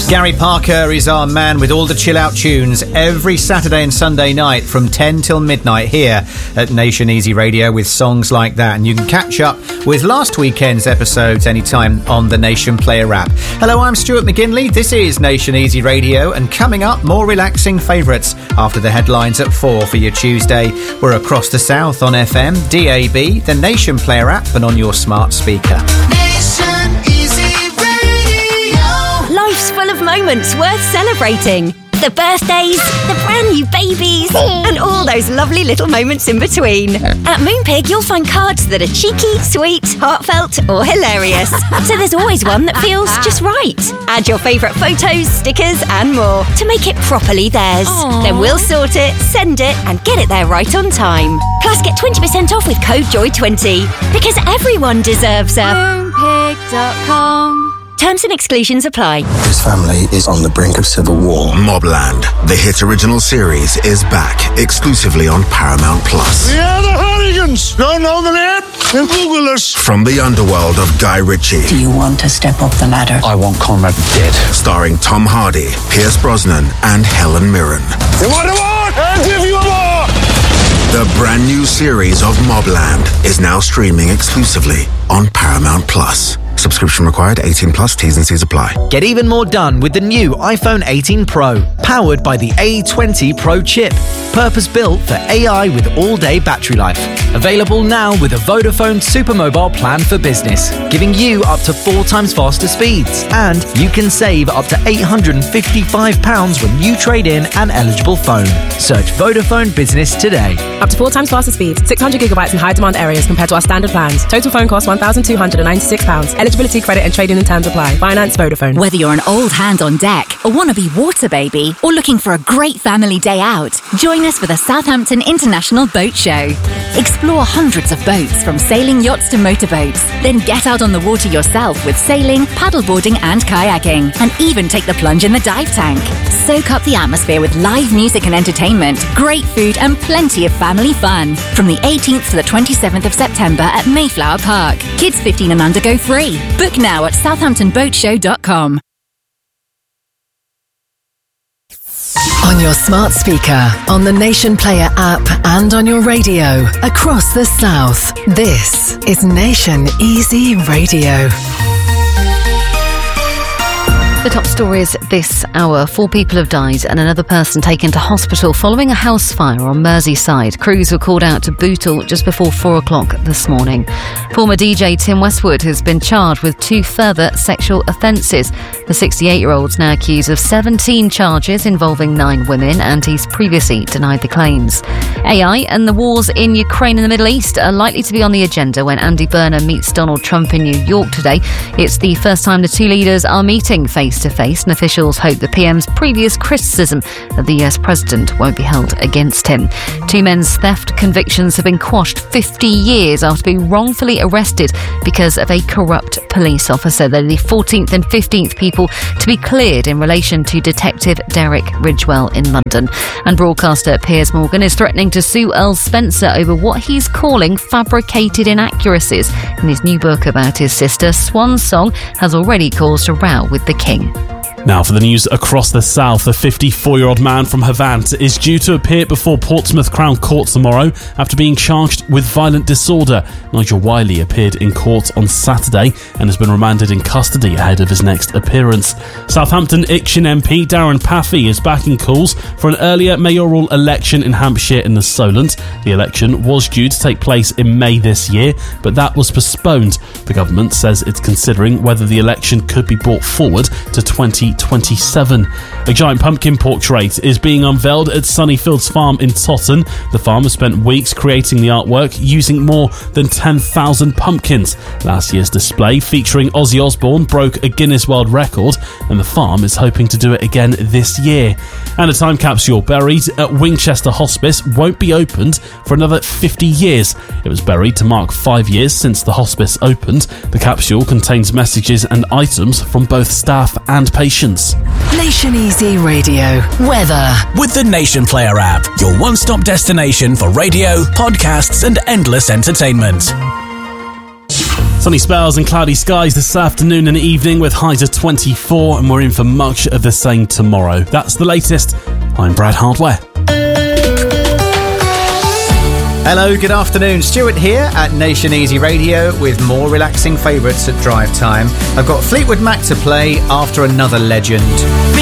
Gary Parker is our man with all the chill-out tunes every Saturday and Sunday night from 10 till midnight here at Nation Easy Radio with songs like that. And you can catch up with last weekend's episodes anytime on the Nation Player app. Hello, I'm Stuart McGinley. This is Nation Easy Radio, and coming up, more relaxing favourites after the headlines at 4 for your Tuesday. We're across the south on FM, DAB, the Nation Player app, and on your smart speaker. Nation Easy Radio. Life's full of moments worth celebrating. The birthdays, the brand new babies, and all those lovely little moments in between. At Moonpig, you'll find cards that are cheeky, sweet, heartfelt, or hilarious. So there's always one that feels just right. Add your favourite photos, stickers, and more to make it properly theirs. Aww. Then we'll sort it, send it, and get it there right on time. Plus, get 20% off with code JOY20, because everyone deserves a Moonpig.com. Terms and exclusions apply. His family is on the brink of civil war. Mobland, the hit original series, is back exclusively on Paramount Plus. We are the Hooligans. Don't know the name? Then Google us. From the underworld of Guy Ritchie. Do you want to step up the ladder? I want Conrad dead. Starring Tom Hardy, Pierce Brosnan, and Helen Mirren. You want a war? I'll give you a war. The brand new series of Mobland is now streaming exclusively on Paramount Plus. Subscription required, 18 plus, T's and C's apply. Get even more done with the new iPhone 18 Pro, powered by the A20 Pro chip, purpose-built for AI with all-day battery life. Available now with a Vodafone Supermobile plan for business, giving you up to 4 times faster speeds. And you can save up to £855 when you trade in an eligible phone. Search Vodafone Business today. Up to 4 times faster speeds, 600 gigabytes in high-demand areas compared to our standard plans. Total phone cost £1,296. Eligibility, credit and trading and terms apply. Finance Vodafone. Whether you're an old hand on deck, a wannabe water baby, or looking for a great family day out, join us for the Southampton International Boat Show. Explore hundreds of boats, from sailing yachts to motorboats. Then get out on the water yourself with sailing, paddleboarding and kayaking. And even take the plunge in the dive tank. Soak up the atmosphere with live music and entertainment, great food and plenty of family fun. From the 18th to the 27th of September at Mayflower Park. Kids 15 and under go free. Book now at southamptonboatshow.com. On your smart speaker, on the Nation Player app, and on your radio across the south. This is Nation Easy Radio. The top stories this hour. 4 people have died and another person taken to hospital following a house fire on Merseyside. Crews were called out to Bootle just before 4 o'clock this morning. Former DJ Tim Westwood has been charged with 2 further sexual offences. The 68-year-old's now accused of 17 charges involving 9 women, and he's previously denied the claims. AI and the wars in Ukraine and the Middle East are likely to be on the agenda when Andy Burnham meets Donald Trump in New York today. It's the first time the two leaders are meeting face-to-face, and officials hope the PM's previous criticism of the US president won't be held against him. 2 men's theft convictions have been quashed 50 years after being wrongfully arrested because of a corrupt police officer. They're the 14th and 15th people to be cleared in relation to Detective Derek Ridgewell in London. And broadcaster Piers Morgan is threatening to sue Earl Spencer over what he's calling fabricated inaccuracies. In his new book about his sister, Swan Song has already caused a row with the King. Now for the news across the south. A 54-year-old man from Havant is due to appear before Portsmouth Crown Court tomorrow after being charged with violent disorder. Nigel Wiley appeared in court on Saturday and has been remanded in custody ahead of his next appearance. Southampton Itchen MP Darren Paffy is backing calls for an earlier mayoral election in Hampshire and the Solent. The election was due to take place in May this year, but that was postponed. The government says it's considering whether the election could be brought forward to 2027. A giant pumpkin portrait is being unveiled at Sunnyfields Farm in Totton. The farm has spent weeks creating the artwork using more than 10,000 pumpkins. Last year's display, featuring Ozzy Osbourne, broke a Guinness World Record, and the farm is hoping to do it again this year. And a time capsule buried at Winchester Hospice won't be opened for another 50 years. It was buried to mark 5 years since the hospice opened. The capsule contains messages and items from both staff and patients. Nation Easy Radio. Weather. With the Nation Player app, your one-stop destination for radio, podcasts and endless entertainment. Sunny spells and cloudy skies this afternoon and evening with highs of 24, and we're in for much of the same tomorrow. That's the latest. I'm Brad Hardware. Hello, good afternoon. Stuart here at Nation Easy Radio with more relaxing favourites at drive time. I've got Fleetwood Mac to play after another legend.